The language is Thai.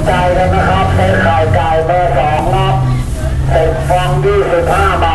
ใจกันนะครับเป็นไข่ไก่เบอร์2ครับ10 ฟอง 25 บาท